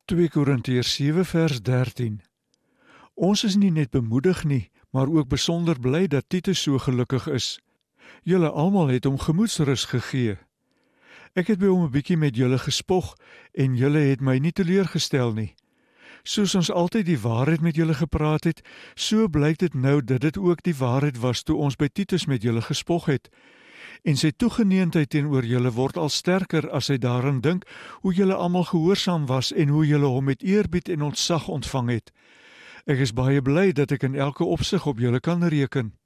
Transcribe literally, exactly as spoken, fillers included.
twee Korintiërs sewe vers dertien. Ons is nie net bemoedig nie, maar ook besonder bly dat Titus so gelukkig is. Julle almal het hom gemoedsrus gegee. Ek het by hom 'n bietjie met julle gespog en julle het my nie teleurgestel nie. Soos ons altyd die waarheid met julle gepraat het, so blyk dit nou dat dit ook die waarheid was toe ons by Titus met julle gespog het. En sy toegeneentheid teenoor julle word al sterker as hy daaraan dink hoe julle almal gehoorsaam was en hoe julle hom met eerbied en ontzag ontvang het. Ek is baie bly dat ek in elke opsig op julle kan reken.